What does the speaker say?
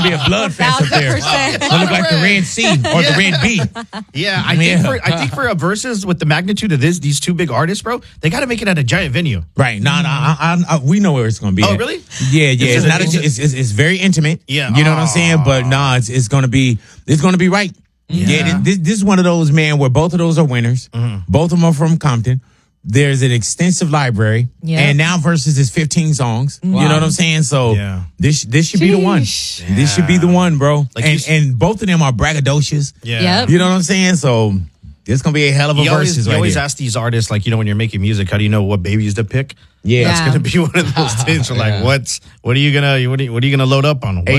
gonna be a blood fest up there. 1000%. It's gonna look like the Red Sea or the Red B. Yeah, I think for a versus with the magnitude of these two big artists, bro, they got to make it at a giant venue. Right? No, we know where it's gonna be. Oh, at. really? Yeah. Is It's it- not. is it- It's very intimate. Yeah. You know what I'm saying? But nah, it's gonna be right. Yeah. This is one of those, man, where both of those are winners. Both of them are from Compton. There's an extensive library, and now versus is 15 songs. You know what I'm saying? So this should be the one. Sheesh. This should be the one, bro. Like and both of them are braggadocious. Yeah. Yep. You know what I'm saying? So this gonna be a hell of a versus You right always here. ask these artists, like, when you're making music, how do you know what babies to pick? Yeah. That's gonna be one of those things. Where like, what are you gonna load up on?